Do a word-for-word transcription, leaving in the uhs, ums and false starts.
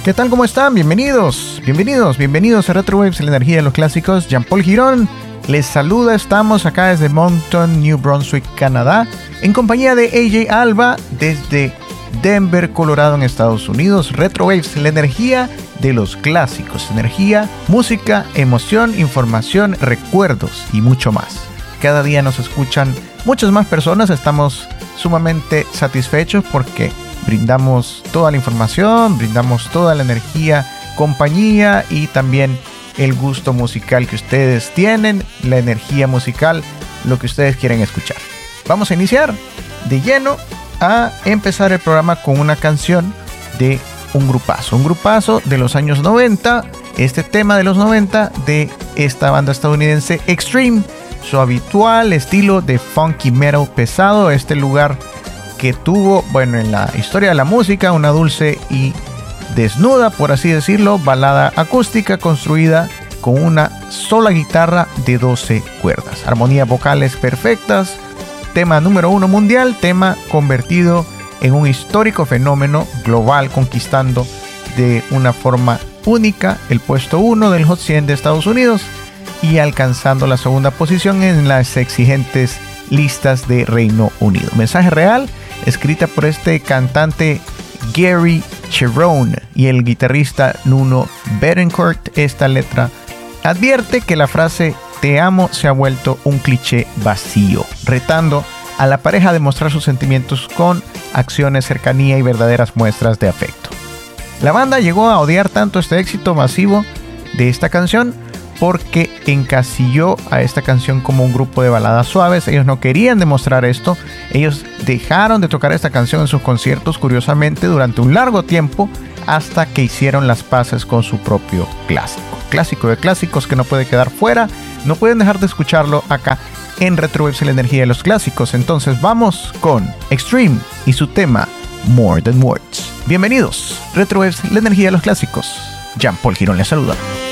¿Qué tal? ¿Cómo están? Bienvenidos, bienvenidos, bienvenidos a Retrowaves, la energía de los clásicos. Jean-Paul Girón les saluda. Estamos acá desde Moncton, New Brunswick, Canadá, en compañía de A J Alba desde Denver, Colorado, en Estados Unidos. Retrowaves, la energía de los clásicos. Energía, música, emoción, información, recuerdos y mucho más. Cada día nos escuchan muchas más personas. Estamos sumamente satisfechos porque brindamos toda la información, brindamos toda la energía, compañía y también el gusto musical que ustedes tienen, la energía musical, lo que ustedes quieren escuchar. Vamos a iniciar de lleno a empezar el programa con una canción de un grupazo, un grupazo de los años noventa, este tema de los noventa de esta banda estadounidense Extreme, su habitual estilo de funky metal pesado, este lugar que tuvo, bueno, en la historia de la música, una dulce y desnuda, por así decirlo, balada acústica construida con una sola guitarra de doce cuerdas, armonías vocales perfectas, tema número uno mundial, tema convertido en un histórico fenómeno global, conquistando de una forma única el puesto uno del Hot cien de Estados Unidos y alcanzando la segunda posición en las exigentes listas de Reino Unido. Mensaje real, escrita por este cantante Gary Cherone y el guitarrista Nuno Bettencourt. Esta letra advierte que la frase "te amo" se ha vuelto un cliché vacío, retando a la pareja a demostrar sus sentimientos con acciones, cercanía y verdaderas muestras de afecto. La banda llegó a odiar tanto este éxito masivo de esta canción porque encasilló a esta canción como un grupo de baladas suaves. Ellos no querían demostrar esto. Ellos dejaron de tocar esta canción en sus conciertos, curiosamente, durante un largo tiempo, hasta que hicieron las paces con su propio clásico. Clásico de clásicos que no puede quedar fuera. No pueden dejar de escucharlo acá en Retrowaves, la energía de los clásicos. Entonces vamos con Extreme y su tema More Than Words. Bienvenidos, Retrowaves, la energía de los clásicos. Jean-Paul Girón les saluda.